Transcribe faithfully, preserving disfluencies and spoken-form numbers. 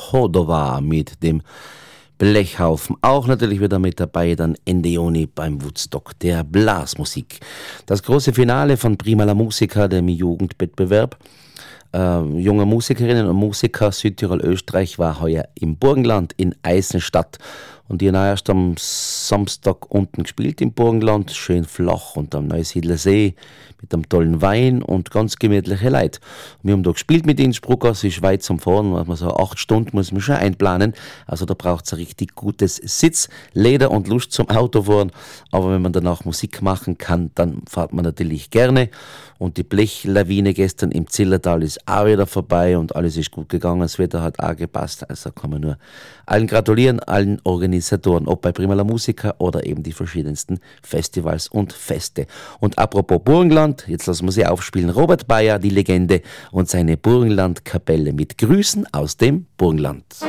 Cordova mit dem Blechhaufen. Auch natürlich wieder mit dabei dann Ende Juni beim Woodstock der Blasmusik. Das große Finale von Prima la Musica, dem Jugendwettbewerb äh, junger Musikerinnen und Musiker Südtirol-Österreich, war heuer im Burgenland in Eisenstadt. Und die haben erst am Samstag unten gespielt im Burgenland, schön flach und am Neusiedler See mit einem tollen Wein und ganz gemütliche Leute. Wir haben da gespielt mit Innsbruck, es ist weit zum Fahren, man so acht Stunden muss man schon einplanen, also da braucht es ein richtig gutes Sitz, Leder und Lust zum Autofahren, aber wenn man danach Musik machen kann, dann fährt man natürlich gerne. Und die Blechlawine gestern im Zillertal ist auch wieder vorbei und alles ist gut gegangen, das Wetter hat auch gepasst, also kann man nur allen gratulieren, allen Organisatoren, ob bei Prima la Musica oder eben die verschiedensten Festivals und Feste. Und apropos Burgenland, jetzt lassen wir sie aufspielen, Robert Bayer, die Legende und seine Burgenlandkapelle mit Grüßen aus dem Burgenland.